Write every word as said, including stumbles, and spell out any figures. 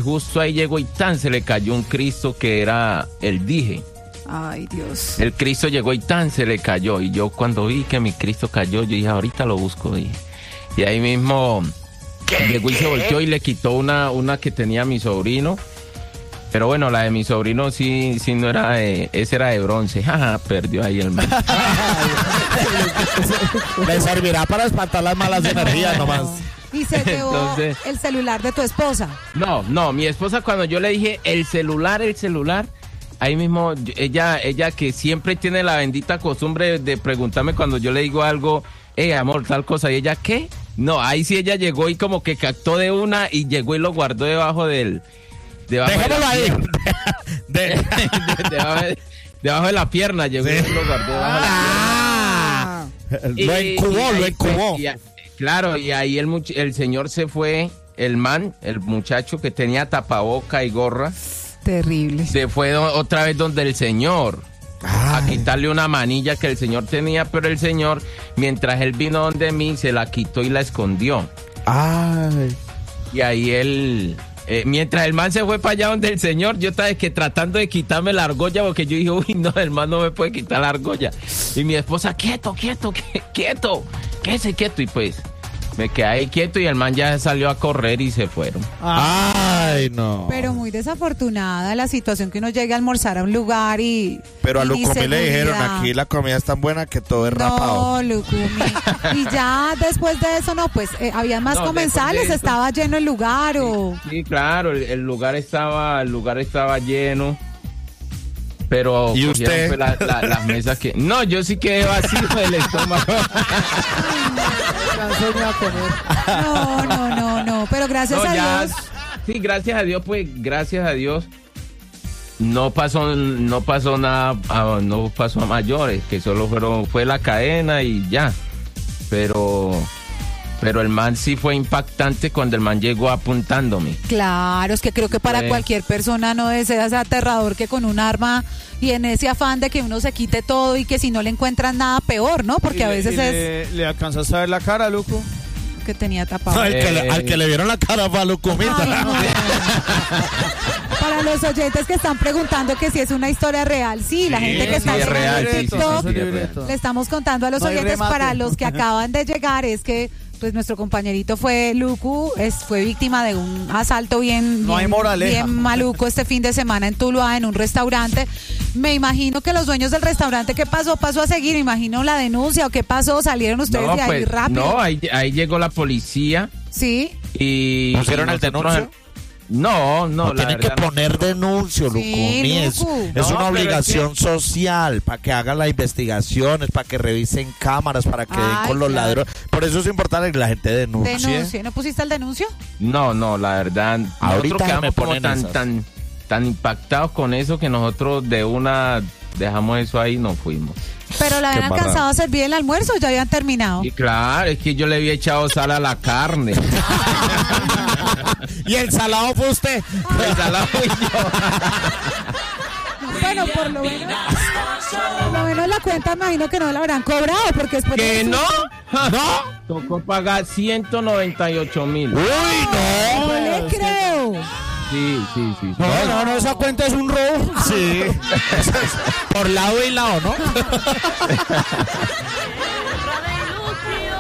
justo ahí llegó y tan se le cayó un Cristo que era el dije. Ay, Dios. El Cristo llegó y tan se le cayó. Y yo cuando vi que mi Cristo cayó, yo dije, ahorita lo busco. Y, y ahí mismo llegó y se volteó y le quitó una, una que tenía mi sobrino. Pero bueno, la de mi sobrino sí, sí no era de, ese era de bronce. Jaja, perdió ahí el man. Le servirá para espantar las malas energías nomás. Y se llevó Entonces, el celular de tu esposa. No, no, mi esposa cuando yo le dije el celular, el celular, ahí mismo ella, ella que siempre tiene la bendita costumbre de preguntarme cuando yo le digo algo, eh, amor, tal cosa, y ella, ¿qué? No, ahí sí ella llegó y como que captó de una y llegó y lo guardó debajo del... Debajo Déjalo de la ahí. pierna. De, de... de, debajo, de, debajo de la pierna llegó sí. Y lo guardó debajo ah, de la pierna. Lo incubó, lo incubó. Y, claro, y ahí el, el señor se fue, el man, el muchacho que tenía tapaboca y gorra. Terrible. Se fue do, otra vez donde el señor. Ay. A quitarle una manilla que el señor tenía, pero el señor, mientras él vino donde mí, se la quitó y la escondió. Ay. Y ahí él... Eh, mientras el man se fue para allá donde el señor, yo estaba que tratando de quitarme la argolla porque yo dije, uy, no, el man no me puede quitar la argolla. Y mi esposa, quieto, quieto, quieto, quédese quieto. Y pues me quedé ahí quieto y el man ya salió a correr y se fueron. Ay, no. Pero muy desafortunada la situación que uno llegue a almorzar a un lugar y... Pero a y Lucumí le dijeron, aquí la comida es tan buena que todo es no, rapado. No, Lucumí. Y ya después de eso, no, pues eh, había más no, comensales, estaba lleno el lugar o... Sí, sí claro, el, el lugar estaba, el lugar estaba lleno. Pero ¿y usted? Pues, la, la, las mesas que... No, yo sí quedé vacío del estómago. No, no, no, no, pero gracias no, a ya, Dios. Sí, gracias a Dios, pues, gracias a Dios. No pasó, no pasó nada, no pasó a mayores, que solo fueron, fue la cadena y ya. Pero... Pero el man sí fue impactante cuando el man llegó apuntándome. Claro, es que creo que para pues, cualquier persona no es, es aterrador que con un arma y en ese afán de que uno se quite todo y que si no le encuentran nada peor, ¿no? Porque a veces le, es... ¿Le, ¿Le alcanzaste a ver la cara, Luco? Que tenía tapado. No, al, que le, al que le vieron la cara fue a Lucumita. Ay, no. Para los oyentes que están preguntando que si es una historia real, sí, la sí, gente que sí, está es real, en TikTok, sí, sí, sí, le estamos contando a los no oyentes, para los que acaban de llegar, es que pues nuestro compañerito fue Lucu, es, fue víctima de un asalto bien, no bien, bien maluco este fin de semana en Tuluá, en un restaurante. Me imagino que los dueños del restaurante, ¿qué pasó? ¿Pasó a seguir? Me imagino la denuncia o qué pasó, salieron ustedes no, de ahí pues, rápido. No, ahí, ahí llegó la policía. Sí. Y ¿pusieron el denuncio? No, no, no la tienen que poner no. denuncio, Lucumí. Sí, es, es no, una obligación es que... social para que hagan las investigaciones, para que revisen cámaras, para que Ay, den con los claro. ladrones. Por eso es importante que la gente denuncie. ¿Denuncie? ¿No pusiste el denuncio? No, no, la verdad. Ahorita quedamos me como ponen tan, esas. tan, tan impactados con eso que nosotros de una dejamos eso ahí y nos fuimos. ¿Pero la habían alcanzado a servir el almuerzo o ya habían terminado? Y claro, es que yo le había echado sal a la carne. ¿Y el salado fue usted? El salado fui yo. Bueno, por lo menos, por lo menos la cuenta me imagino que no la habrán cobrado porque después... ¿Que no? ¿No? Tocó pagar ciento noventa y ocho mil. ¡Uy, no! No le creo. Sí, sí, sí. sí. No, no, no, esa cuenta es un robo. Sí. Por lado y lado, ¿no?